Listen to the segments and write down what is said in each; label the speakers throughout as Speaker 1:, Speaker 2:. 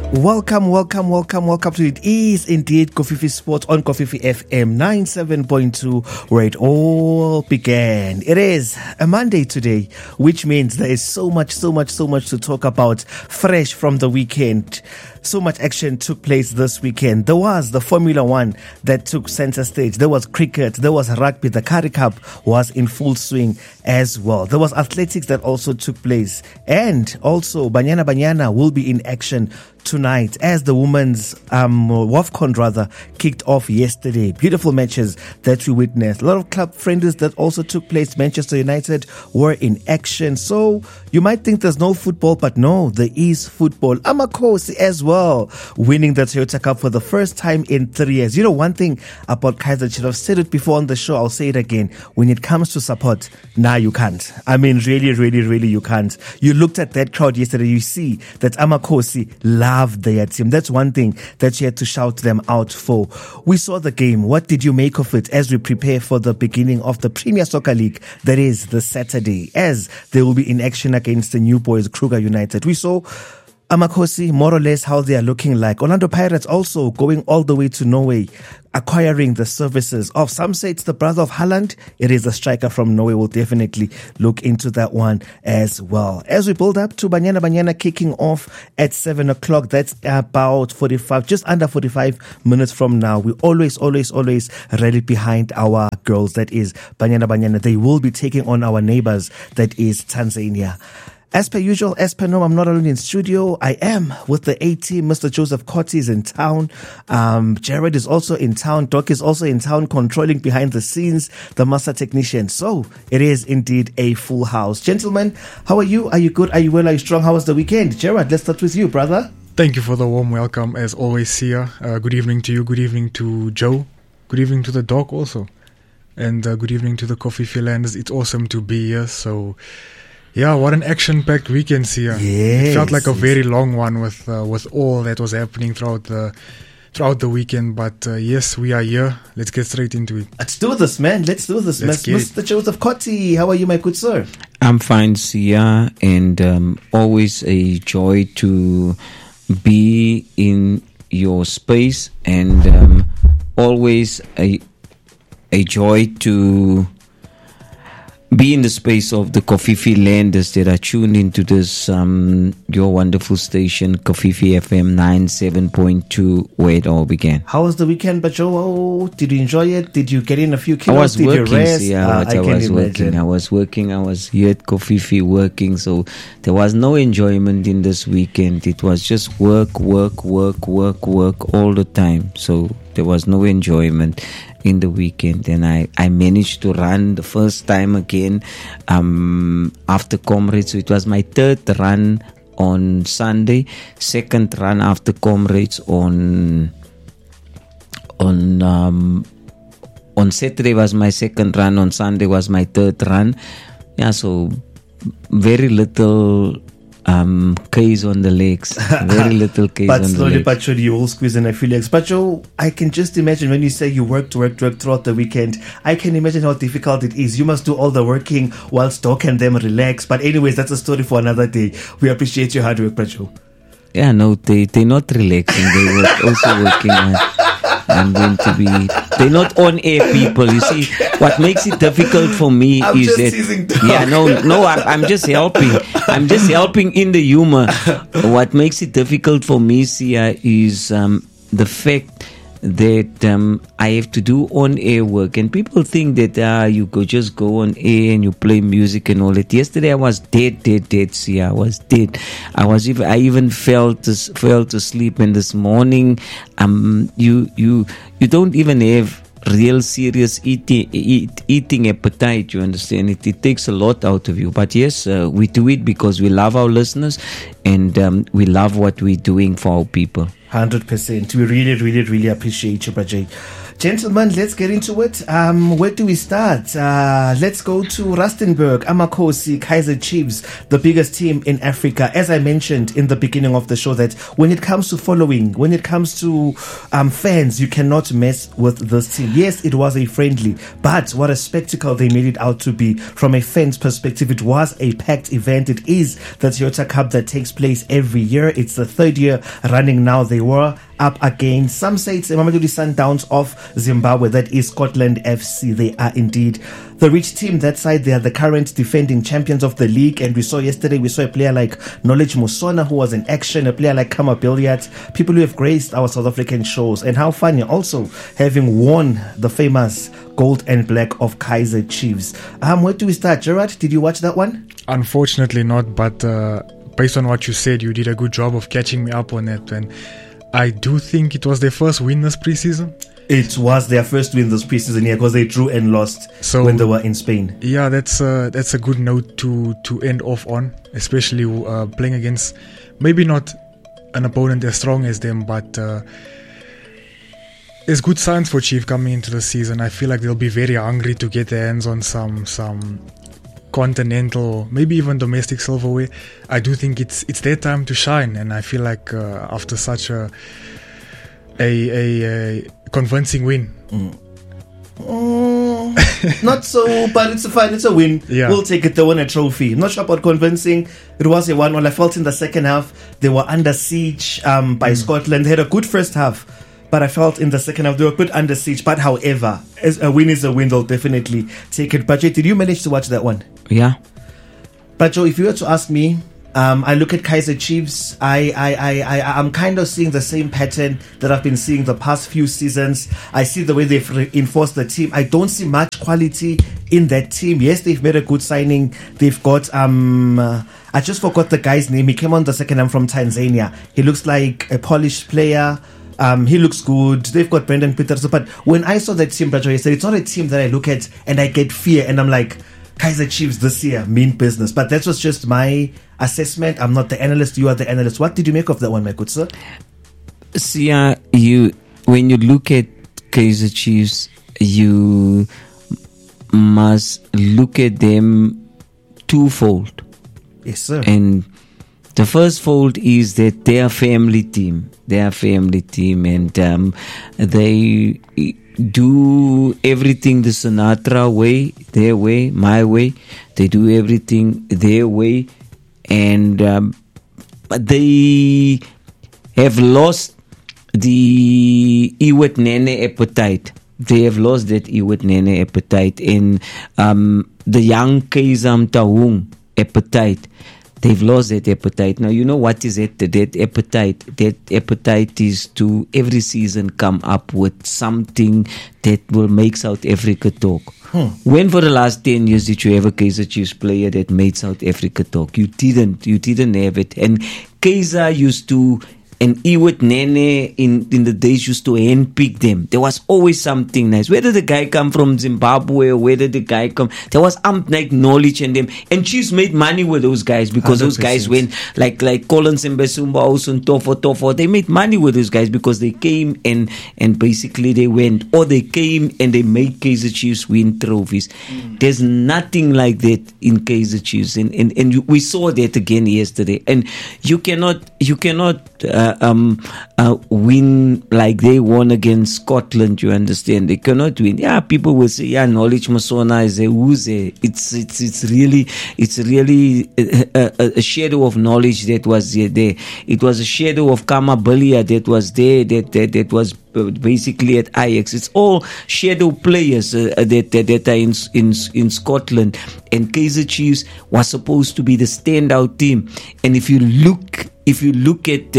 Speaker 1: Welcome to It Is Indeed Kofifi Sports on Kofifi FM 97.2, where it all began. It is a Monday today, which means there is so much to talk about, fresh from the weekend. So much action took place this weekend. There was the Formula One that took center stage. There was cricket. There was rugby. The Currie Cup was in full swing as well. There was athletics that also took place. And also, Banyana Banyana will be in action tonight as the women's WAFCON kicked off yesterday. Beautiful matches that we witnessed. A lot of club friendlies that also took place. Manchester United were in action. So you might think there's no football, but no, there is football. Amakhosi as well, winning the Toyota Cup for the first time in 3 years. You know, one thing about Kaizer Chiefs, I've said it before on the show, I'll say it again. When it comes to support, you can't. I mean, really, you can't. You looked at that crowd yesterday, you see that Amakhosi loved their team. That's one thing that you had to shout them out for. We saw the game. What did you make of it as we prepare for the beginning of the Premier Soccer League? That is the Saturday, as they will be in action against the New Boys Kruger United. We saw Amakhosi, more or less how they are looking like. Orlando Pirates also going all the way to Norway, acquiring the services of, some say it's the brother of Haaland. It is a striker from Norway. We'll definitely look into that one as well. As we build up to Banyana Banyana kicking off at 7 o'clock, that's about just under 45 minutes from now. We always rally behind our girls. That is Banyana Banyana. They will be taking on our neighbors. That is Tanzania. As per usual, as per norm, I'm not alone in studio. I am with the A-team. Mr. Joseph Cotti is in town. Jared is also in town. Doc is also in town, controlling behind the scenes, the master technician. So it is indeed a full house. Gentlemen, how are you? Are you good? Are you well? Are you strong? How was the weekend? Jared, let's start with you, brother.
Speaker 2: Thank you for the warm welcome, as always, Sia. Good evening to you. Good evening to Joe. Good evening to the Doc also. And good evening to the Kofifi Landers. It's awesome to be here. So, yeah, what an action-packed weekend here.
Speaker 1: Yes,
Speaker 2: it felt like a very long one with all that was happening throughout the weekend. But yes, we are here. Let's get straight into it.
Speaker 1: Let's do this, man. Mr. Joseph Cotti, how are you, my good sir?
Speaker 3: I'm fine, Sia, and always a joy to be in your space, and always a joy to be in the space of the Kofifi Landers that are tuned into this your wonderful station, Kofifi FM 97.2, where it all began.
Speaker 1: How was the weekend, Bajo? Did you enjoy it? Did you get in a few kilos?
Speaker 3: I was
Speaker 1: Did
Speaker 3: working,
Speaker 1: you rest?
Speaker 3: I was working. I was here at Kofifi working, so there was no enjoyment in this weekend. It was just work all the time. So there was no enjoyment in the weekend, and I managed to run the first time again after Comrades. So it was my third run on Sunday, second run after Comrades on Saturday was my second run, on Sunday was my third run. Yeah, so very little case on the legs, very little case
Speaker 1: but
Speaker 3: on
Speaker 1: slowly
Speaker 3: the legs.
Speaker 1: but surely you will squeeze in a few legs. But Joe, I can just imagine when you say you worked throughout the weekend, I can imagine how difficult it is. You must do all the working whilst Doc and them relax. But anyways, that's a story for another day. We appreciate your hard work, Joe.
Speaker 3: Yeah, no, they're not relaxing. They were also working on. I'm going to be. They're not on air people. You see, what makes it difficult for me
Speaker 1: I'm
Speaker 3: is
Speaker 1: just
Speaker 3: that.
Speaker 1: teasing, Doc.
Speaker 3: Yeah, no, I'm just helping. I'm just helping in the humor. What makes it difficult for me, Sia, is the fact that I have to do on-air work, and people think that you just go on air and you play music and all that. Yesterday I was dead. See, I was dead. I even fell to sleep, and this morning, you don't even have real serious eating appetite. You understand? It takes a lot out of you. But yes, we do it because we love our listeners, and we love what we're doing for our people.
Speaker 1: 100%. We really appreciate you, Bajay. Gentlemen, let's get into it. Where do we start? Let's go to Rustenburg, Amakhosi, Kaizer Chiefs, the biggest team in Africa. As I mentioned in the beginning of the show, that when it comes to following, when it comes to fans, you cannot mess with this team. Yes, it was a friendly, but what a spectacle they made it out to be. From a fan's perspective, it was a packed event. It is the Toyota Cup that takes place place every year. It's the third year running now. They were up against, some say it's Mamelodi Sundowns of Zimbabwe. That is Scotland FC. They are indeed the rich team. That side, they are the current defending champions of the league. And we saw yesterday, we saw a player like Knowledge Musona who was in action, a player like Kama Billiard, people who have graced our South African shows. And how funny also having won the famous gold and black of Kaizer Chiefs. Where do we start? Gerard, did you watch that one?
Speaker 2: Unfortunately not, but based on what you said, you did a good job of catching me up on it. And I do think it was their first win this preseason.
Speaker 1: It was their first win this preseason, yeah, because they drew and lost when they were in Spain.
Speaker 2: Yeah, that's a good note to end off on, especially playing against maybe not an opponent as strong as them, but it's good signs for Chief coming into the season. I feel like they'll be very hungry to get their hands on some continental, maybe even domestic silverware. I do think it's their time to shine, and I feel like after such a convincing win.
Speaker 1: Not so, but it's fine. It's a win.
Speaker 2: Yeah.
Speaker 1: We'll take it. They won a trophy. I'm not sure about convincing. It was a 1-1. I felt in the second half they were under siege by Scotland. They had a good first half, but I felt in the second half they were a bit under siege. But however, as a win is a win, they'll definitely take it. But Jay, did you manage to watch that one?
Speaker 3: Yeah.
Speaker 1: But Joe, if you were to ask me, I look at Kaizer Chiefs. I'm kind of seeing the same pattern that I've been seeing the past few seasons. I see the way they've reinforced the team. I don't see much quality in that team. Yes, they've made a good signing. They've got I just forgot the guy's name. He came on the second time from Tanzania. He looks like a polished player. He looks good. They've got Brendan Peterson. But when I saw that team, Brajo, I said it's not a team that I look at and I get fear and I'm like, Kaizer Chiefs this year mean business. But that was just my assessment. I'm not the analyst. You are the analyst. What did you make of that one, my good sir?
Speaker 3: See, when you look at Kaizer Chiefs, you must look at them twofold.
Speaker 1: Yes, sir.
Speaker 3: And the first fold is that they are a family team. They are a family team, and they do everything the Sinatra way, their way, my way. They do everything their way, and but they have lost the Iwet Nene appetite. They have lost that Iwet Nene appetite, and the young Keizam Taung appetite. They've lost that appetite. Now, you know what is it? That appetite. That appetite is to every season come up with something that will make South Africa talk. When for the last 10 years did you have a Kaizer Chiefs player that made South Africa talk? You didn't. You didn't have it. And Kaizer used to, and Iwet Nene in the days used to handpick them. There was always something nice. Whether the guy come from Zimbabwe or whether the guy come, there was like knowledge in them. And Chiefs made money with those guys because 100%. Those guys went like Collins and Besumba, also Tofo. They made money with those guys because they came and basically they went, or they came and they made Kaizer Chiefs win trophies. There's nothing like that in Kaizer Chiefs, and we saw that again yesterday. And you cannot win like they won against Scotland. You understand? They cannot win. Yeah, people will say, yeah, Knowledge Musona is a woozy. It's really a shadow of knowledge that was there. It was a shadow of Kama Balia that was there. That was basically at Ajax. It's all shadow players that are in Scotland. And Kaizer Chiefs was supposed to be the standout team. And if you look at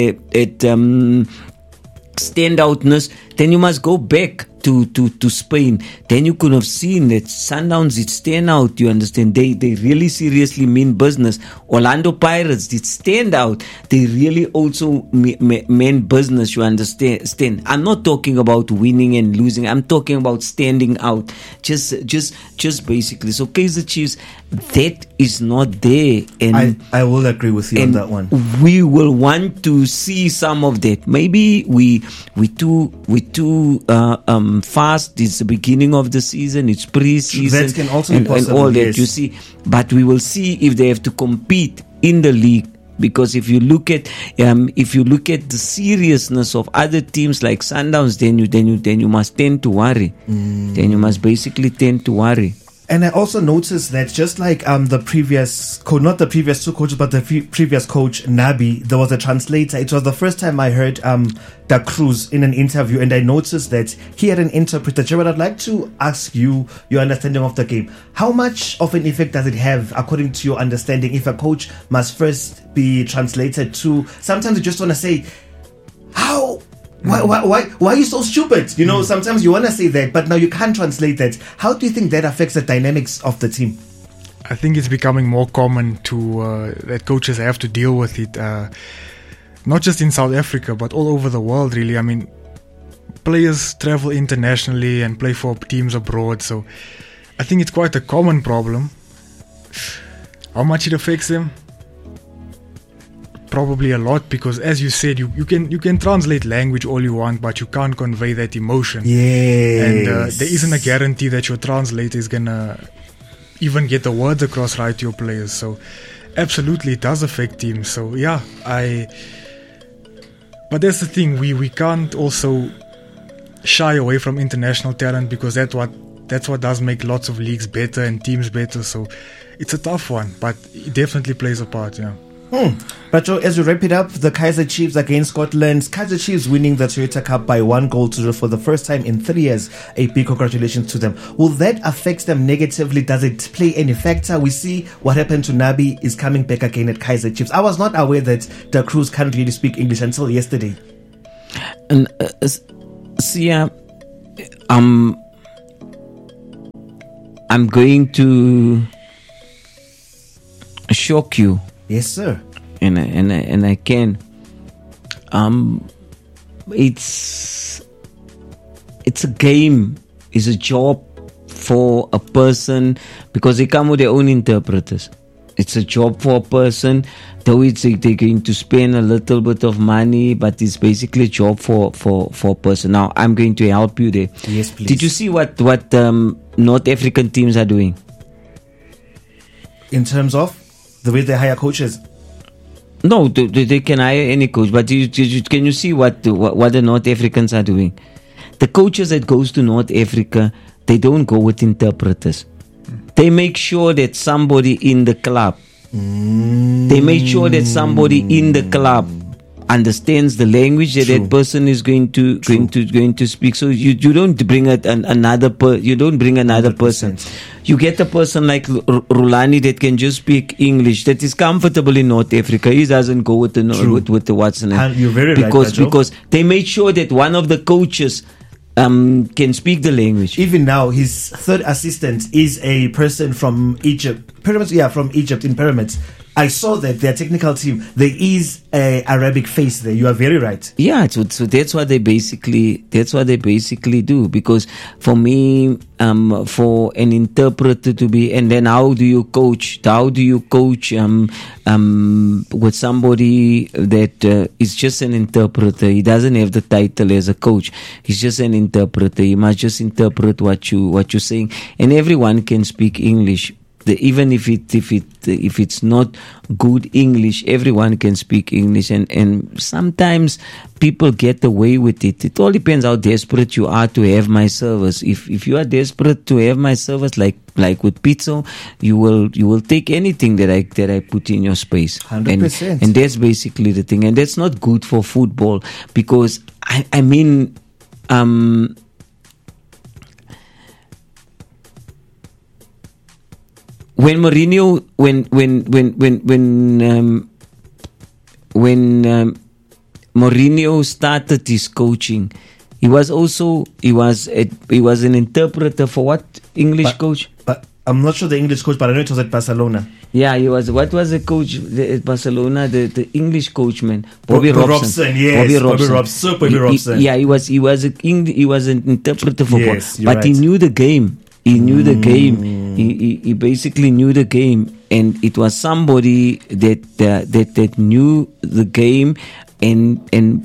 Speaker 3: standoutness, then you must go back to Spain. Then you could have seen that Sundowns did stand out. You understand? They really seriously mean business. Orlando Pirates did stand out. They really also mean business. You understand? I'm not talking about winning and losing. I'm talking about standing out. Just basically. So Kaizer Chiefs, that is not there. And
Speaker 1: I will agree with you on that one.
Speaker 3: We will want to see some of that. Maybe we too fast. It's the beginning of the season. It's pre-season.
Speaker 1: That can also be possible,
Speaker 3: and all that,
Speaker 1: yes.
Speaker 3: you see. But we will see if they have to compete in the league. Because if you look at the seriousness of other teams like Sundowns, then you must tend to worry. Then you must basically tend to worry.
Speaker 1: And I also noticed that just like the previous coach, not the previous two coaches, but the previous coach, Nabi, there was a translator. It was the first time I heard Da Cruz in an interview, and I noticed that he had an interpreter. Gerald, I'd like to ask you your understanding of the game. How much of an effect does it have, according to your understanding, if a coach must first be translated to? Sometimes you just want to say, how? Why are you so stupid? You know, sometimes you want to say that, but now you can't translate that. How do you think that affects the dynamics of the team?
Speaker 2: I think it's becoming more common to that coaches have to deal with it, not just in South Africa, but all over the world, really. I mean, players travel internationally and play for teams abroad, so I think it's quite a common problem. How much it affects them? Probably a lot, because as you said, you can translate language all you want, but you can't convey that emotion.
Speaker 1: Yes.
Speaker 2: And there isn't a guarantee that your translator is gonna even get the words across right to your players. So absolutely it does affect teams. So yeah, but that's the thing, we can't also shy away from international talent, because that's what does make lots of leagues better and teams better. So it's a tough one, but it definitely plays a part, yeah.
Speaker 1: But as we wrap it up, the Kaizer Chiefs against Scotland. Kaizer Chiefs winning the Toyota Cup by 1-0 for the first time in 3 years. A big congratulations to them. Will that affect them negatively? Does it play any factor? We see what happened to Nabi is coming back again at Kaizer Chiefs. I was not aware that Da Cruz can't really speak English until yesterday.
Speaker 3: And Sia, I'm going to shock you.
Speaker 1: Yes, sir.
Speaker 3: And I can. It's a game. It's a job for a person, because they come with their own interpreters. It's a job for a person, though they're going to spend a little bit of money, but it's basically a job for a person. Now I'm going to help you there.
Speaker 1: Yes, please.
Speaker 3: Did you see what North African teams are doing?
Speaker 1: In terms of the way they hire coaches?
Speaker 3: No, they can hire any coach, but can you see what the North Africans are doing? The coaches that goes to North Africa, they don't go with interpreters. They make sure that somebody in the club, they make sure that somebody in the club understands the language that that person is going to speak. So you don't bring another person. You get a person like Rulani that can just speak English, that is comfortable in North Africa. He doesn't go with the what's name.
Speaker 1: You're very right,
Speaker 3: because they made sure that one of the coaches can speak the language.
Speaker 1: Even now, his third assistant is a person from Egypt. Pyramids, from Egypt in Pyramids. I saw that their technical team, there is a Arabic face there. You are very right.
Speaker 3: Yeah, so that's what they basically do. Because for me, for an interpreter to be, and then how do you coach with somebody that is just an interpreter? He doesn't have the title as a coach. He's just an interpreter. He must just interpret what you're saying, and everyone can speak English. Even if it's not good English, everyone can speak English, and sometimes people get away with it. It all depends how desperate you are to have my service. If you are desperate to have my service, like with Pizzo, you will take anything that I put in your space.
Speaker 1: 100%.
Speaker 3: And that's basically the thing, and that's not good for football, because I mean. When Mourinho, when Mourinho started his coaching, he was an interpreter for what English coach?
Speaker 1: But I'm not sure the English coach, but I know it was at Barcelona.
Speaker 3: Yeah, he was. What was the coach at Barcelona? The English coach, man,
Speaker 1: Bobby Robson. Yes, Bobby Robson.
Speaker 3: He was an interpreter for football, but
Speaker 1: right.
Speaker 3: He knew the game. He knew the game. He basically knew the game, and it was somebody that knew the game, and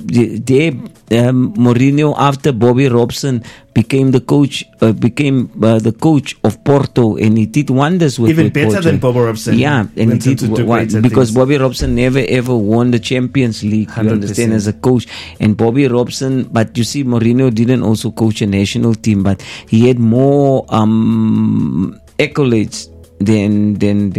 Speaker 3: Mourinho, after Bobby Robson became the coach of Porto, and he did wonders with
Speaker 1: even better
Speaker 3: Porto.
Speaker 1: than Bobby Robson.
Speaker 3: Yeah, and he did because Bobby Robson never ever won the Champions League. 100%. You understand, as a coach, and Bobby Robson. But you see, Mourinho didn't also coach a national team, but he had more accolades than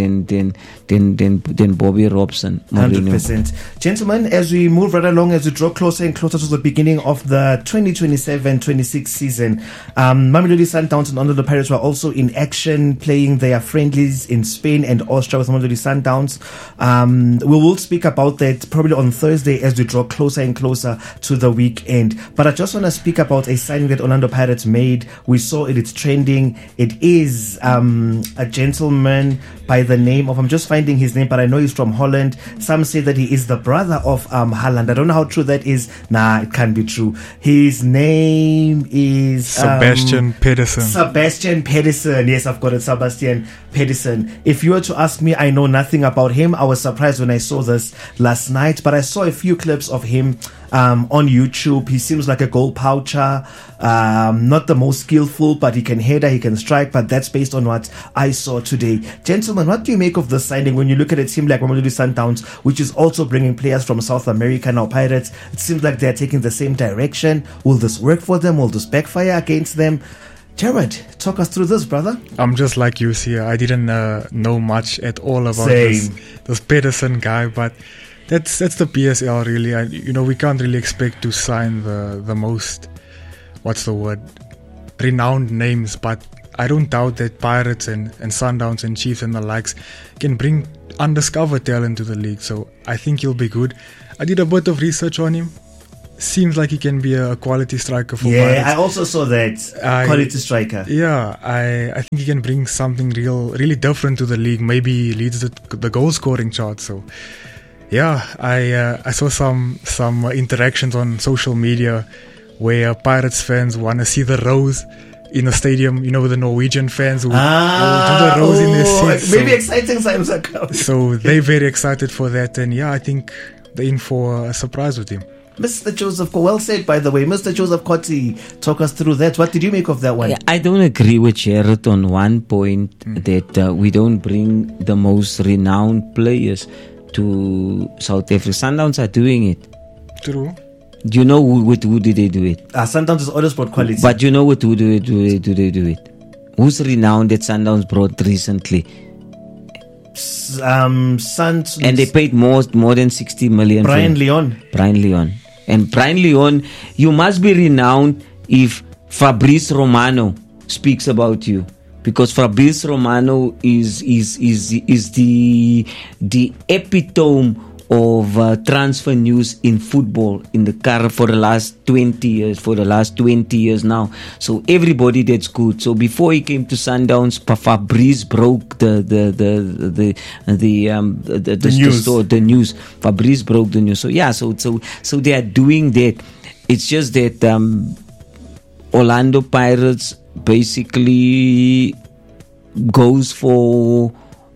Speaker 3: Bobby Robson. Mourinho.
Speaker 1: 100%. Gentlemen, as we move right along, as we draw closer and closer to the beginning of the 2027-26 season, Mamelodi Sundowns and Orlando Pirates were also in action, playing their friendlies in Spain and Austria with Mamelodi Sundowns. We will speak about that probably on Thursday as we draw closer and closer to the weekend. But I just want to speak about a signing that Orlando Pirates made. We saw it, it's trending. It is a gentleman by the name of, I'm just finding his name, but I know he's from Holland. Some say that he is the brother of Haaland. I don't know how true that is. Nah, it can't be true. His name is
Speaker 2: Sebastian Pedersen.
Speaker 1: Sebastian Pedersen. Yes, I've got it. Sebastian Pedersen. If you were to ask me, I know nothing about him. I was surprised when I saw this last night, but I saw a few clips of him on YouTube. He seems like a goal poacher, not the most skillful, but he can header, he can strike, but that's based on what I saw today. Gentlemen, what do you make of the signing when you look at it? It seems like Mamelodi Sundowns, which is also bringing players from South America, now Pirates, it seems like they're taking the same direction. Will this work for them? Will this backfire against them? Jared, talk us through this, brother.
Speaker 2: I'm just like you, Sia. I didn't know much at all about this Pedersen guy, but that's the PSL really. We can't really expect to sign the most, renowned names, but I don't doubt that Pirates and Sundowns and Chiefs and the likes can bring undiscovered talent to the league. So I think he'll be good. I did a bit of research on him. Seems like he can be a quality striker for Pirates.
Speaker 1: Yeah, I also saw that quality striker.
Speaker 2: Yeah, I think he can bring something really different to the league. Maybe he leads the goal scoring chart. So yeah, I saw some interactions on social media where Pirates fans want to see the rows in the stadium, the Norwegian fans who do the rows in their seats.
Speaker 1: Maybe exciting times are coming.
Speaker 2: So they're very excited for that, and yeah, I think they're in for a surprise with him.
Speaker 1: Mr. Joseph, well said, by the way. Mr. Joseph Koti, talk us through that. What did you make of that one?
Speaker 3: I don't agree with Jared on one point that we don't bring the most renowned players to South Africa. Sundowns are doing it.
Speaker 2: True.
Speaker 3: Do you know with who did they do it?
Speaker 1: Sundowns is always about quality.
Speaker 3: But you know with who do they do it? Who's renowned that Sundowns brought recently? And they paid more than 60 million.
Speaker 1: Brian Leon. And Brian Leon, you must be renowned if Fabrice Romano speaks about you, because Fabrice Romano is the epitome of transfer news in football in the car for the last 20 years now. So everybody that's good. So before he came to Sundowns, Fabrice broke the news. Fabrice broke the news. So yeah, so they are doing that. It's just that Orlando Pirates basically goes for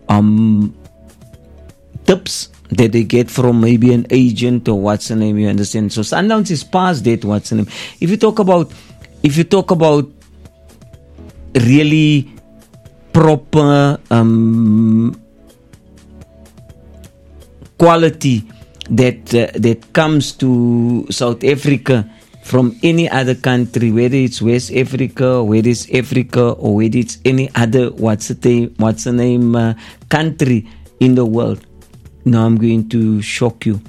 Speaker 1: tips that they get from maybe an agent or what's the name, you understand? So Sundowns is past that, what's the name. If you talk about really proper quality that comes to South Africa from any other country, whether it's West Africa, whether it's Africa, or whether it's any other country in the world. Now I'm going to shock you.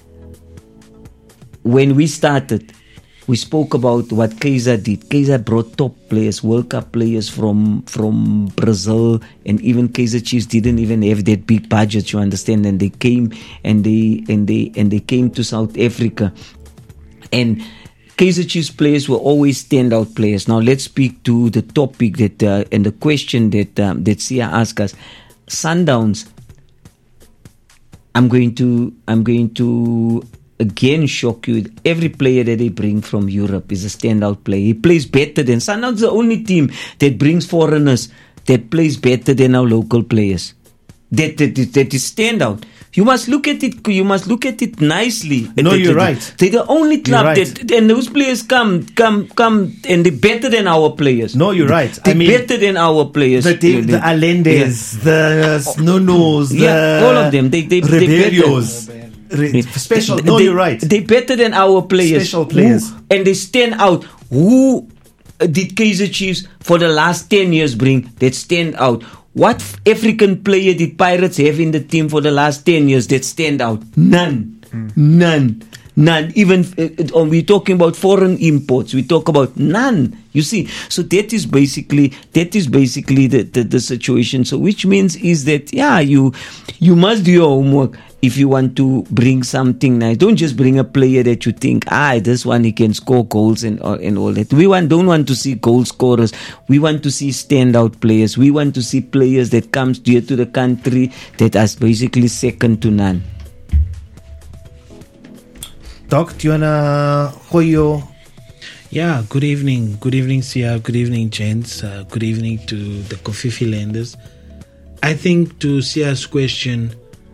Speaker 1: When we started, we spoke about what Kaizer did. Kaizer brought top players, World Cup players from Brazil, and even Kaizer Chiefs didn't even have that big budget, you understand, and they came and they came to South Africa. And Kaizer Chiefs players were always standout players. Now let's speak to the topic that and the question that Sia asked us. Sundowns, I'm going to again shock you. Every player that they bring from Europe is a standout player. He plays better than Sundowns is the only team that brings foreigners that plays better than our local players. That is standout. You must look at it. You must look at it nicely. No, you're right.
Speaker 3: They're the only club that, and those players come, and they're better than our players.
Speaker 1: No, you're right.
Speaker 3: They're better than our players.
Speaker 1: The Allendes, the Nunos,
Speaker 3: all of them. They
Speaker 1: Riberios. Special. No, you're right.
Speaker 3: They're better than our players.
Speaker 1: Special players.
Speaker 3: And they stand out. Who did Kaizer Chiefs for the last 10 years bring that stand out? What African player did Pirates have in the team for the last 10 years that stand out? None. None. Even we're talking about foreign imports. We talk about none. You see, so that is basically the situation. So which means is that you must do your homework if you want to bring something nice. Don't just bring a player that you think this one he can score goals and all that. Don't want to see goal scorers. We want to see standout players. We want to see players that comes here to the country that are basically second to none.
Speaker 1: Doc, do you wanna Hoyo?
Speaker 4: Yeah, good evening. Good evening, Sia. Good evening, gents. Good evening to the Kofifi Landers. I think to Sia's question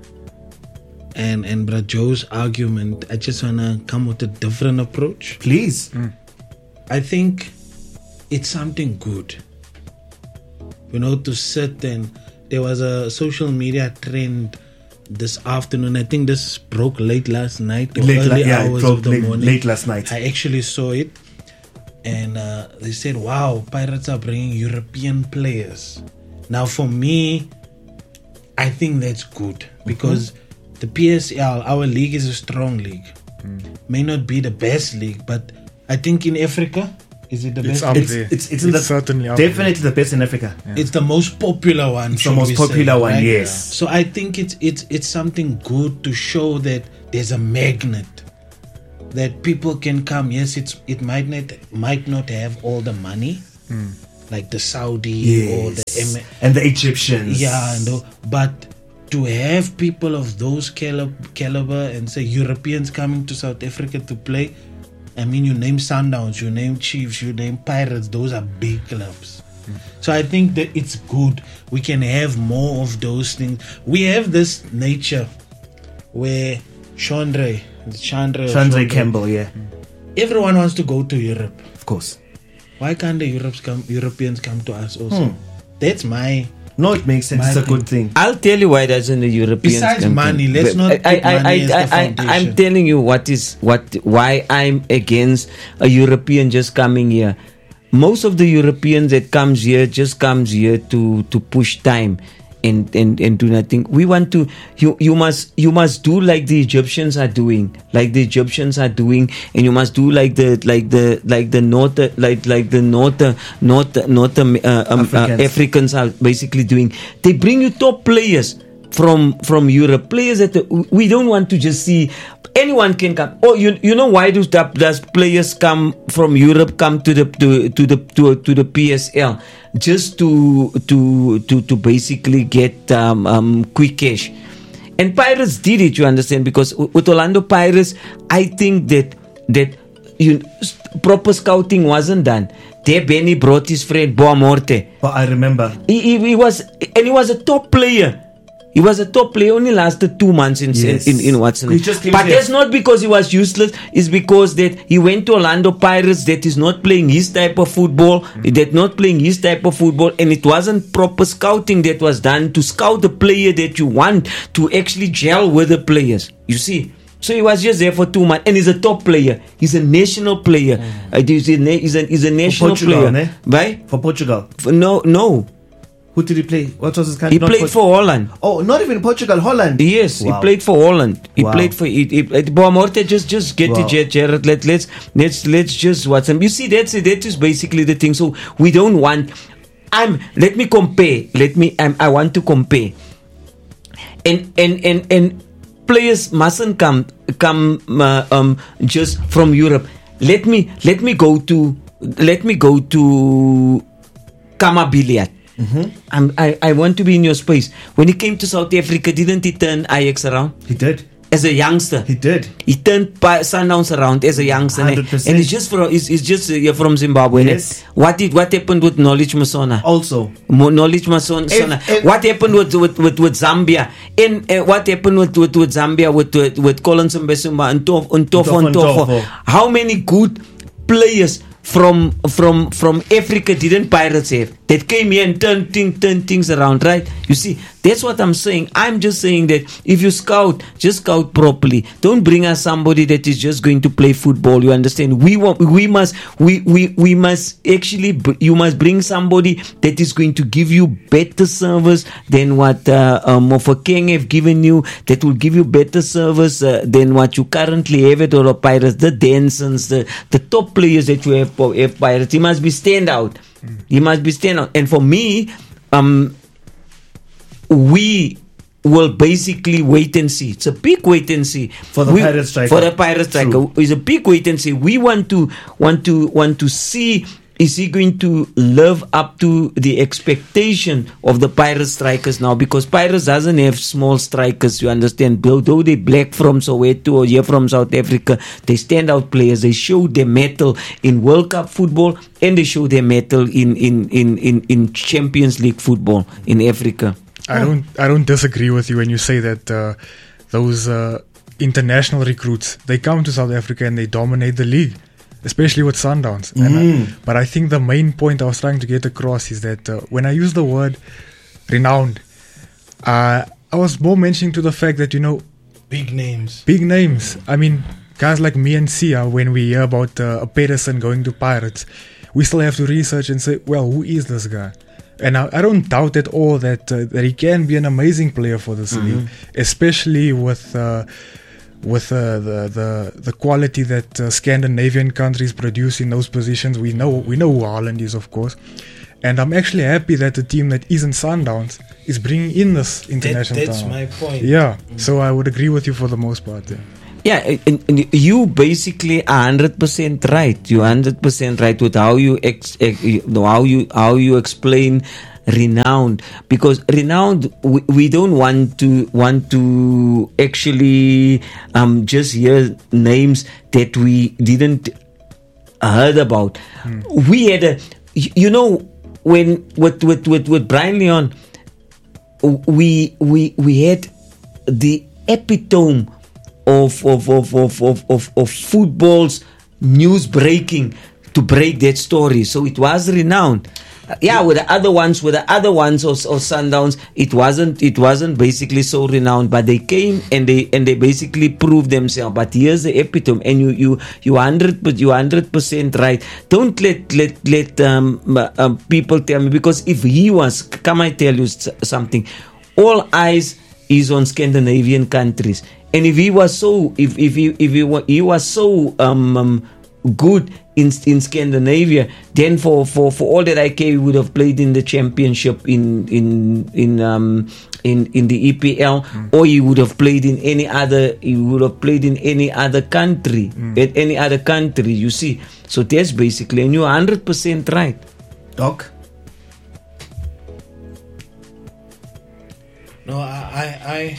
Speaker 4: and Brad Joe's argument, I just wanna come with a different approach.
Speaker 1: Please.
Speaker 4: I think it's something good. To sit and there was a social media trend this afternoon. I think this broke late last night or early hours of the morning.
Speaker 1: Late last night.
Speaker 4: I actually saw it, and they said, "Wow, Pirates are bringing European players." Now, for me, I think that's good because the PSL, our league, is a strong league. May not be the best league, but I think in Africa, is it the best?
Speaker 1: It's
Speaker 2: certainly up
Speaker 1: definitely
Speaker 2: there.
Speaker 1: the best in Africa.
Speaker 4: Yeah. It's the most popular one.
Speaker 1: It's the most popular one,
Speaker 4: right?
Speaker 1: yes.
Speaker 4: So I think it's something good to show that there's a magnet that people can come. Yes, it might not have all the money, like the Saudi or the
Speaker 1: and the Egyptians.
Speaker 4: Yeah, but to have people of those caliber and say Europeans coming to South Africa to play. I mean, you name Sundowns, you name Chiefs, you name Pirates. Those are big clubs. So I think that it's good. We can have more of those things. We have this nature where Chandra
Speaker 1: Campbell,
Speaker 4: everyone wants to go to Europe.
Speaker 1: Of course.
Speaker 4: Why can't the Europeans come to us also? That's my...
Speaker 1: No, it makes sense. It's a good thing.
Speaker 3: I'll tell you why doesn't the Europeans
Speaker 4: besides money, let's not put money as the foundation.
Speaker 3: I'm telling you why I'm against a European just coming here. Most of the Europeans that comes here just comes here to push time and do nothing. We want to you must do like the Egyptians are doing, and you must do like the North Africans are basically doing. They bring you top players from Europe, players that we don't want to just see. Anyone can come. Oh, you know why does players come from Europe come to the PSL just to basically get quick cash. And Pirates did it, you understand, because with Orlando Pirates, I think that proper scouting wasn't done. There, Benny brought his friend Boa Morte.
Speaker 1: But I remember
Speaker 3: he was a top player. He was a top player, only lasted 2 months in Watson. But that's not because he was useless, it's because that he went to Orlando Pirates that is not playing his type of football, and it wasn't proper scouting that was done to scout the player that you want to actually gel with the players. You see? So he was just there for 2 months, and he's a top player. He's a national player. He's a national
Speaker 1: Portugal,
Speaker 3: player. Right?
Speaker 1: For Portugal?
Speaker 3: No.
Speaker 1: Who did he play? What was his country?
Speaker 3: He played for Holland.
Speaker 1: Oh, not even Portugal, Holland.
Speaker 3: Yes, wow. He played for Holland. He played for it. Boa Morte, just get it, Jared. Let's just watch them. You see, that is basically the thing. So we don't want. Let me compare. I want to compare. And players mustn't come just from Europe. Let me go to Kamabiliat. I want to be in your space. When he came to South Africa, didn't he turn Ajax around?
Speaker 1: He did.
Speaker 3: As a youngster.
Speaker 1: He did.
Speaker 3: He turned Sundowns around as a youngster.
Speaker 1: 100%.
Speaker 3: And he's just from Zimbabwe.
Speaker 1: Yes.
Speaker 3: What happened with Knowledge Masona?
Speaker 1: Also.
Speaker 3: Knowledge Masona. What happened with Zambia? And what happened with Zambia with Collins Mbesumba and Tofo? How many good players from Africa didn't Pirates have that came here and turned things around, right? You see, That's what I'm saying. I'm just saying that if you scout, just scout properly. Don't bring us somebody that is just going to play football. You understand? You must bring somebody that is going to give you better service than what Mofokeng have given you, that will give you better service than what you currently have at Oro Pirates, the Densons, the top players that you have for F Pirates. He must be stand out. He must be stand out. And for me, we will basically wait and see. It's a big wait and see
Speaker 1: for the Pirate Striker.
Speaker 3: For the Pirate Striker, it's a big wait and see. We want to see, is he going to live up to the expectation of the Pirate Strikers now? Because Pirates doesn't have small strikers, you understand. Though they black from Soweto or here from South Africa, they stand out players. They show their mettle in World Cup football and they show their mettle in Champions League football in Africa.
Speaker 2: I don't disagree with you when you say that those international recruits, they come to South Africa and they dominate the league, especially with Sundowns. But I think the main point I was trying to get across is that when I use the word renowned, I was more mentioning to the fact that,
Speaker 4: big names.
Speaker 2: I mean, guys like me and Sia, when we hear about a Pedersen going to Pirates, we still have to research and say, well, who is this guy? And I don't doubt at all that he can be an amazing player for this league, especially with the quality that Scandinavian countries produce in those positions. We know who Haaland is, of course, and I'm actually happy that the team that isn't Sundowns is bringing in this international
Speaker 4: That's
Speaker 2: talent.
Speaker 4: my point.
Speaker 2: Yeah, so I would agree with you for the most part.
Speaker 3: Yeah, and you basically are 100% right. You're 100% right with how you explain renowned, because renowned, we don't want to actually just hear names that we didn't heard about. We had when with Brian Leon, we had the epitome of football's news breaking to break that story. So it was renowned. With the other ones or Sundowns, it wasn't basically so renowned, but they came and they basically proved themselves. But here's the epitome, and you 100% right. Don't let people tell me, because if he was, come I tell you something, all eyes is on Scandinavian countries. And if he was so, if he was so good in Scandinavia, then for all that I care, he would have played in the championship in the EPL, or he would have played in any other. He would have played in any other country, at any other country. You see, so that's basically, and you're 100% right,
Speaker 1: Doc.
Speaker 4: No, I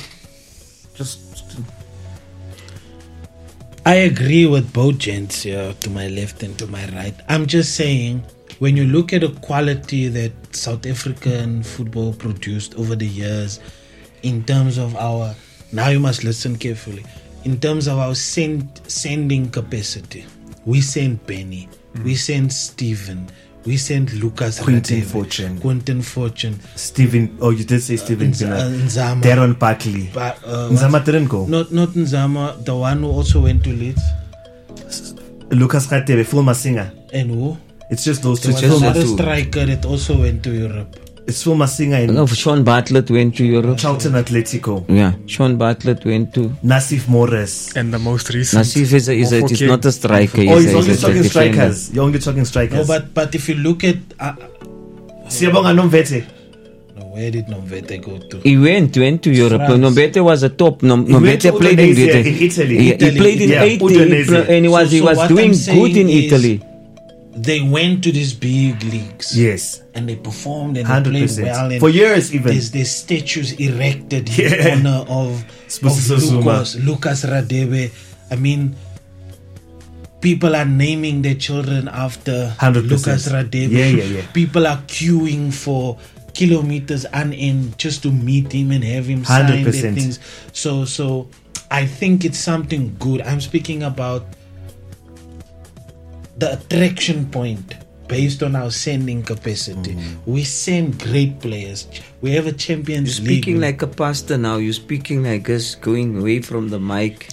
Speaker 4: agree with both gents here, to my left and to my right. I'm just saying, when you look at the quality that South African football produced over the years, in terms of our, now you must listen carefully, in terms of our sending capacity, we sent Benny, we sent Steven, we sent Lucas
Speaker 1: Quinton
Speaker 4: Radebe, Fortune,
Speaker 1: Steven. Oh, you did say Steven.
Speaker 4: Nzama,
Speaker 1: Darren Barkley. Nzama didn't go.
Speaker 4: Not Nzama, the one who also went to Leeds.
Speaker 1: Lucas Radebe, Phil Masinga.
Speaker 4: And who?
Speaker 1: It's just those two.
Speaker 4: There was another striker that also went to Europe.
Speaker 1: It's Phil Masinga and
Speaker 3: Sean Bartlett went to Europe.
Speaker 1: Charlton Atletico.
Speaker 3: Yeah, Sean Bartlett went to
Speaker 1: Nassif Morris.
Speaker 2: And the most recent,
Speaker 3: Nassif is not a striker.
Speaker 1: Oh, he's only talking strikers. You're only talking strikers.
Speaker 4: No, but if you look at
Speaker 1: Siyabonga Nomvete.
Speaker 4: no, where did Nomvete go to?
Speaker 3: He went to Europe.
Speaker 4: France.
Speaker 3: Nomvete was a top.
Speaker 1: went
Speaker 3: Nomvete
Speaker 1: to
Speaker 3: played in
Speaker 1: Italy.
Speaker 3: He played in
Speaker 1: Udinese.
Speaker 3: and he was
Speaker 4: So what
Speaker 3: doing
Speaker 4: I'm saying
Speaker 3: good in
Speaker 4: is,
Speaker 3: Italy.
Speaker 4: They went to these big leagues.
Speaker 1: Yes.
Speaker 4: And they performed and they played
Speaker 1: 100%.
Speaker 4: well. And
Speaker 1: For years even.
Speaker 4: There's statues erected in honor of Lucas Radebe. I mean, people are naming their children after
Speaker 1: 100%.
Speaker 4: Lucas Radebe.
Speaker 1: Yeah.
Speaker 4: People are queuing for kilometers on end just to meet him and have him sign their
Speaker 1: 100%.
Speaker 4: things. So I think it's something good. I'm speaking about the attraction point based on our sending capacity. We send great players. We have a Champions
Speaker 3: You're
Speaker 4: League.
Speaker 3: speaking like a pastor now. You're speaking like us, going away from the mic.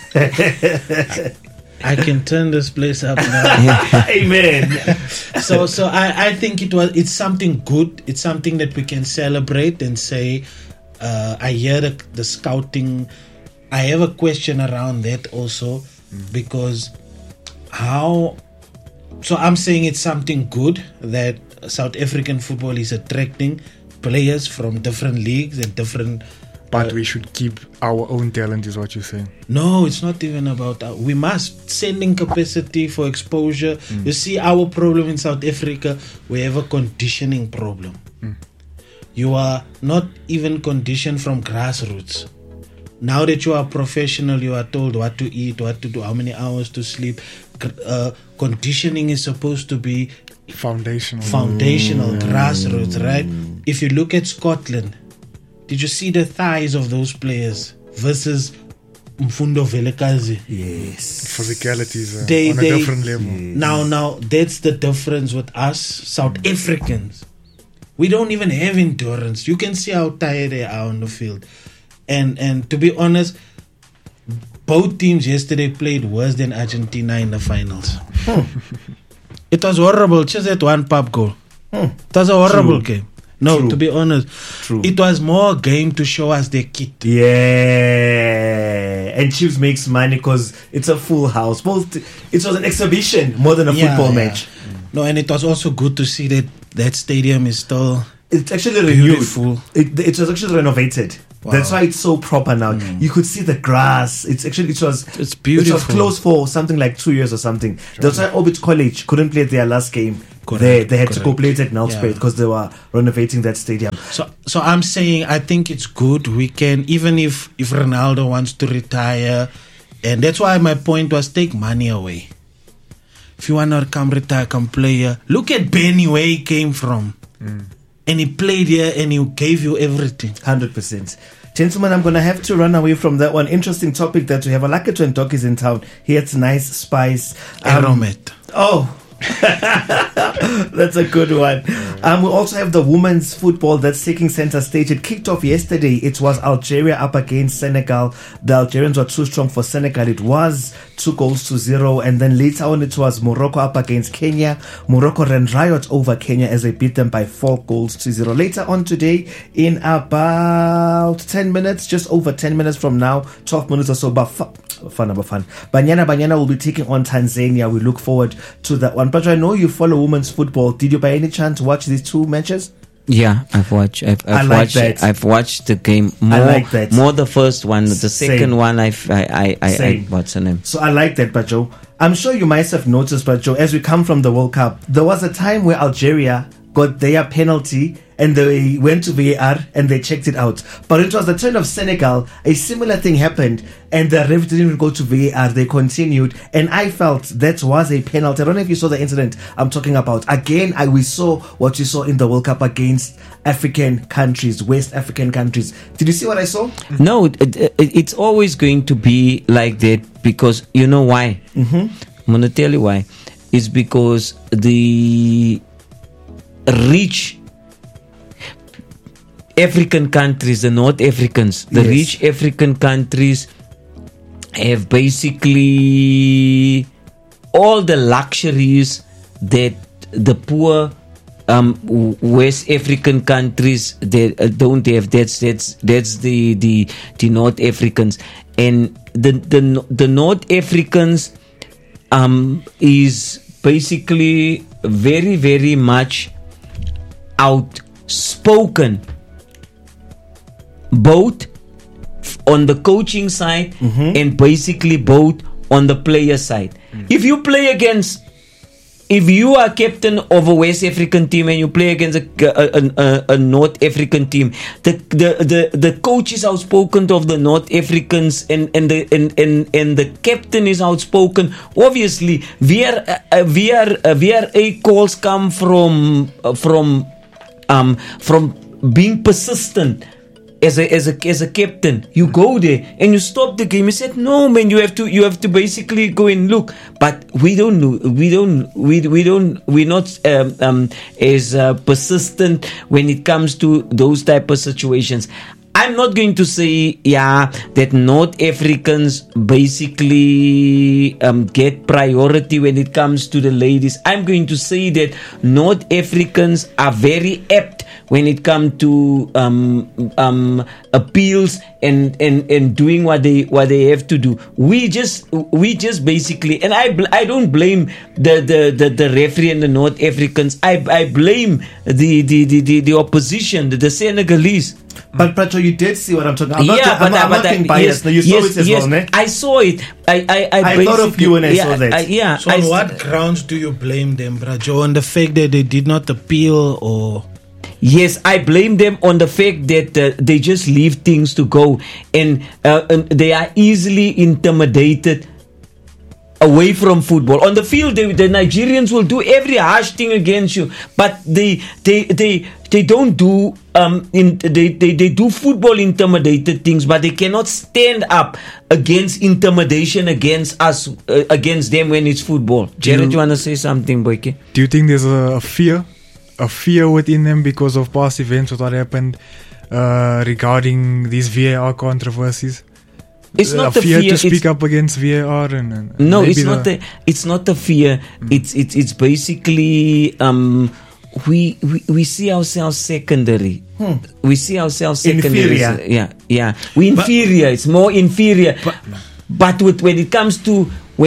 Speaker 4: I can turn this place up now.
Speaker 1: Amen.
Speaker 4: So I think it's something good. It's something that we can celebrate and say. I hear the scouting. I have a question around that also, because how. So I'm saying it's something good that South African football is attracting players from different leagues and different.
Speaker 2: But we should keep our own talent, is what you're saying.
Speaker 4: No, it's not even about that. We must sending capacity for exposure. You see, our problem in South Africa, we have a conditioning problem. You are not even conditioned from grassroots. Now that you are professional, you are told what to eat, what to do, how many hours to sleep. Conditioning is supposed to be
Speaker 2: Foundational.
Speaker 4: Grassroots, right? If you look at Scotland, did you see the thighs of those players versus Mfundo Velekazi?
Speaker 1: Yes.
Speaker 2: Physicalities on
Speaker 4: They-
Speaker 2: a different level.
Speaker 4: Now that's the difference with us South Africans. We don't even have endurance. You can see how tired they are on the field. And to be honest, both teams yesterday played worse than Argentina in the finals. It was horrible. Just that one pub goal. It was a horrible game. No,
Speaker 1: True.
Speaker 4: to be honest,
Speaker 1: True.
Speaker 4: it was more a game to show us their kit.
Speaker 1: Yeah. And Chiefs makes money because it's a full house. It was an exhibition more than a football match.
Speaker 4: No, and it was also good to see that stadium is still.
Speaker 1: It's actually renewed.
Speaker 4: Beautiful.
Speaker 1: It was actually renovated.
Speaker 4: Wow.
Speaker 1: That's why it's so proper now. You could see the grass. It's
Speaker 4: It's beautiful.
Speaker 1: It was closed for something like 2 years or something. That's why Orbit College couldn't play their last game.
Speaker 4: Correct,
Speaker 1: They had to go
Speaker 4: correct.
Speaker 1: play it at Nelspruit because they were renovating that stadium.
Speaker 4: So I'm saying I think it's good. We can, even if Ronaldo wants to retire, and that's why my point was take money away. If you want to come retire, come play here. Look at Benny, where he came from. And he played here and he gave you everything.
Speaker 1: 100%. Gentlemen, I'm going to have to run away from that one. Interesting topic that we have. Alakatwa and Doc is in town. He has nice spice.
Speaker 4: Aromat.
Speaker 1: Oh, that's a good one. We also have the women's football that's taking center stage. It kicked off yesterday. It was Algeria up against Senegal. The Algerians were too strong for Senegal. It was 2-0. And then later on, it was Morocco up against Kenya. Morocco ran riot over Kenya as they beat them by 4-0. Later on today, in about 10 minutes, just over 10 minutes from now, 12 minutes or so, but fun. Banyana will be taking on Tanzania. We look forward to that one. But I know you follow women's football. Did you by any chance watch these two matches?
Speaker 3: Yeah, I've watched. I've
Speaker 1: I like
Speaker 3: watched.
Speaker 1: that.
Speaker 3: I've watched the game.
Speaker 1: I like that.
Speaker 3: More the first one. The second
Speaker 1: Same.
Speaker 3: one, I
Speaker 1: Same.
Speaker 3: what's her name?
Speaker 1: So I like that, Bajo. I'm sure you might have noticed, Bajo, as we come from the World Cup, there was a time where Algeria got their penalty and they went to VAR and they checked it out. But it was the turn of Senegal. A similar thing happened and the ref didn't even go to VAR. They continued. And I felt that was a penalty. I don't know if you saw the incident I'm talking about. Again, we saw what you saw in the World Cup against African countries, West African countries. Did you see what I saw?
Speaker 3: No, it's always going to be like that because you know why? I'm going to tell you why. It's because the rich African countries, the North Africans, the
Speaker 1: Yes.
Speaker 3: rich African countries have basically all the luxuries that the poor West African countries that don't have. That's the North Africans, and the North Africans is basically very, very much outspoken, both on the coaching side and basically both on the player side. If you are captain of a West African team and you play against a North African team, the coach is outspoken of the North Africans and the captain is outspoken. Obviously, VRA calls come from being persistent as a captain, you go there and you stop the game. He said, no, man, you have to basically go and look. But we're not as persistent when it comes to those type of situations. I'm not going to say, that North Africans basically get priority when it comes to the ladies. I'm going to say that North Africans are very apt when it comes to appeals and doing what they have to do. We just basically, and I don't blame the referee and the North Africans. I blame the opposition, the Senegalese.
Speaker 1: But Pracho, you did see what I'm talking about. I'm not being biased. You saw it as well, ne?
Speaker 3: I saw it.
Speaker 1: I thought of you when I saw that.
Speaker 4: So on what grounds do you blame them, Pracho? On the fact that they did not appeal, or?
Speaker 3: Yes, I blame them on the fact that they just leave things to go, and they are easily intimidated away from football. On the field, the Nigerians will do every harsh thing against you, but they don't do they do football intimidated things, but they cannot stand up against intimidation against us, against them when it's football. Jared, you want to say something, Boyke?
Speaker 2: Do you think there's a fear within them because of past events, what happened regarding these VAR controversies?
Speaker 3: It's not the
Speaker 2: fear
Speaker 3: fear
Speaker 2: to speak up against VAR, and
Speaker 3: no, it's not the fear. It's basically we see ourselves secondary. We see ourselves secondary.
Speaker 1: Inferior.
Speaker 3: Yeah. We inferior. It's more inferior. But when it comes to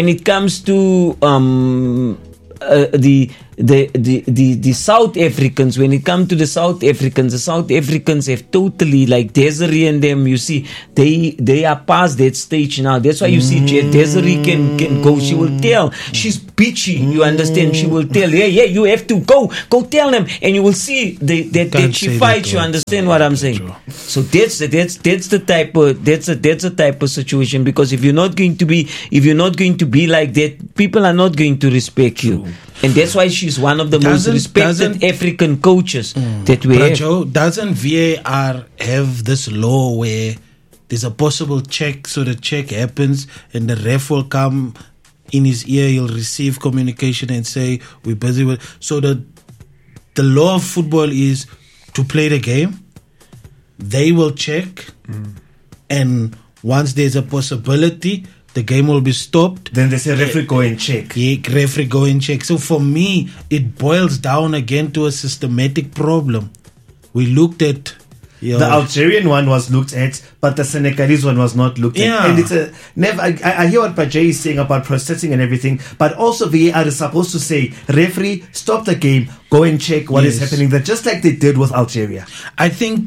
Speaker 3: the South Africans, when it comes to the South Africans have totally, like Desiree and them, you see, they are past that stage now. That's why you see Desiree can go. She will tell. She's bitchy, you understand? She will tell, yeah, you have to go tell them, and you will see that she fights. You understand what I'm saying? So that's the type of situation. Because if you're not going to be like that, people are not going to respect you. And that's why she's one of the most respected African coaches that we have.
Speaker 4: Doesn't VAR have this law where there's a possible check, so the check happens and the ref will come in his ear, he'll receive communication and say, we're busy with... So the law of football is to play the game, they will check, and once there's a possibility, the game will be stopped.
Speaker 1: Then they say, referee, go and check.
Speaker 4: Yeah, referee, go and check. So for me, it boils down again to a systematic problem. We looked at...
Speaker 1: The Algerian one was looked at, but the Senegalese one was not looked at. And it's I hear what Bajay is saying about processing and everything, but also VAR is supposed to say, referee, stop the game, go and check what is happening there, just like they did with Algeria.
Speaker 4: I think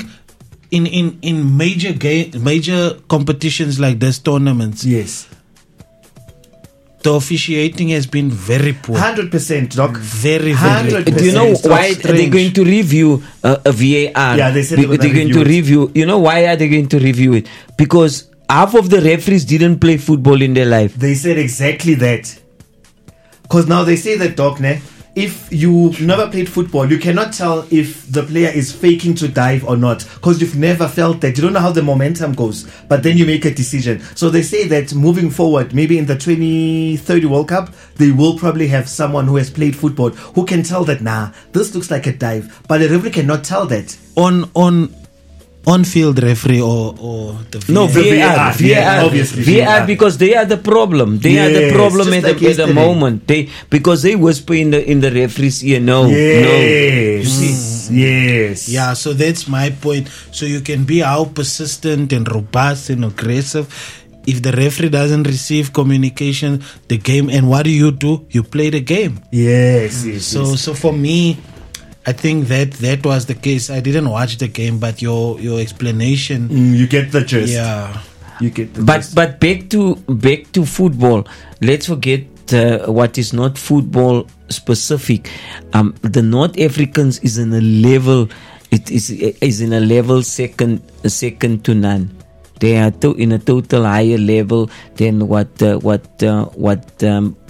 Speaker 4: in major competitions like this, tournaments,
Speaker 1: yes,
Speaker 4: the officiating has been very poor.
Speaker 1: 100%, Doc.
Speaker 4: Very, very
Speaker 1: 100%.
Speaker 3: Do you know why they're going to review a VAR?
Speaker 1: Yeah, they said
Speaker 3: they're going to review. You know why are they going to review it? Because half of the referees didn't play football in their life.
Speaker 1: They said exactly that. Because now they say that, Doc, if you never played football, you cannot tell if the player is faking to dive or not, because you've never felt that. You don't know how the momentum goes, but then you make a decision. So they say that moving forward, maybe in the 2030 World Cup, they will probably have someone who has played football who can tell that, this looks like a dive, but the referee cannot tell that.
Speaker 4: On-field referee or the VAR?
Speaker 3: No, VAR,
Speaker 1: obviously.
Speaker 3: VAR, because they are the problem. They are the problem at the moment. Because they whisper in the referee's ear, no. You see?
Speaker 1: Yes.
Speaker 4: Yeah, so that's my point. So you can be how persistent and robust and aggressive. If the referee doesn't receive communication, the game, and what do? You play the game.
Speaker 1: Yes.
Speaker 4: So for me, I think that was the case. I didn't watch the game, but your explanation,
Speaker 1: you get the gist.
Speaker 4: Yeah,
Speaker 1: you get the
Speaker 3: but
Speaker 1: gist.
Speaker 3: But back to football. Let's forget what is not football specific. The North Africans is in a level. It is in a level second to none. They are in a total higher level than what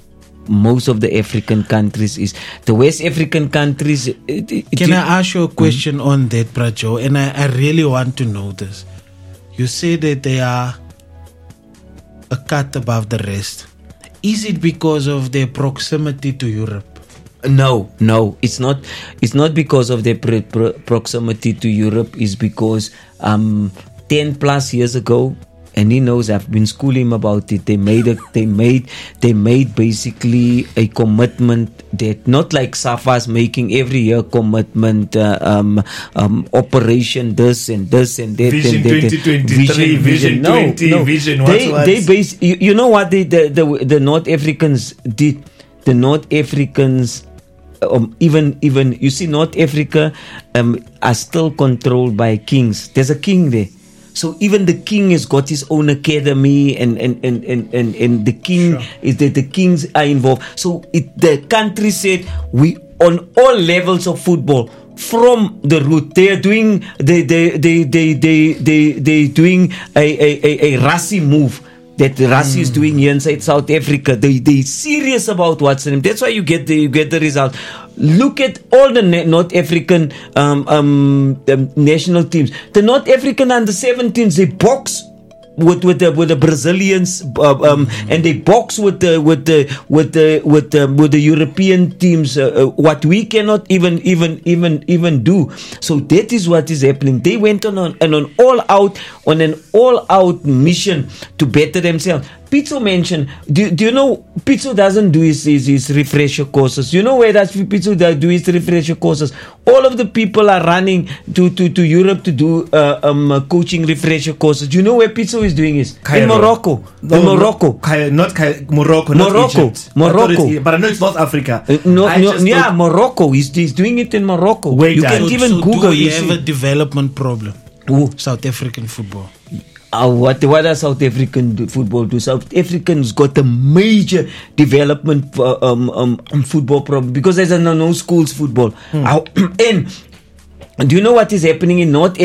Speaker 3: most of the African countries is. The West African countries.
Speaker 4: Can I ask you a question on that, Prajo? And I really want to know this. You say that they are a cut above the rest. Is it because of their proximity to Europe?
Speaker 3: No, it's not. It's not because of their proximity to Europe. It's because 10 plus years ago, and he knows I've been schooling him about it. They made basically a commitment that not like SAFA's making every year commitment, operation this and this and that.
Speaker 1: Vision
Speaker 3: and that,
Speaker 1: 2023, Vision 20,
Speaker 3: no.
Speaker 1: Vision
Speaker 3: They base. You know what the North Africans did. The North Africans. Even you see, North Africa are still controlled by kings. There's a king there, so even the king has got his own academy, and the king is that the kings are involved. So the country said we on all levels of football. From the root, they are doing they doing a Rassi move. That Rassi is doing here inside South Africa. They serious about what's in them. That's why you get the result. Look at all the North African national teams. The North African under-17s, they box with the Brazilians, and they box with the European teams. What we cannot even do. So that is what is happening. They went on an all-out mission to better themselves. Pizzo mentioned, do you know Pizzo doesn't do his refresher courses? You know where does Pizzo do his refresher courses? All of the people are running to Europe to do coaching refresher courses. Do you know where Pizzo is doing it?
Speaker 1: Cairo.
Speaker 3: In Morocco.
Speaker 1: No,
Speaker 3: in Morocco.
Speaker 1: Morocco, not Egypt.
Speaker 3: Morocco.
Speaker 1: But I know it's North Africa.
Speaker 3: Morocco. He's doing it in Morocco.
Speaker 1: Wait,
Speaker 3: you can even Google.
Speaker 4: Do we have a development problem? South African football.
Speaker 3: What does South African football do? South Africans got a major development football problem because there's no schools football. And do you know what is happening in North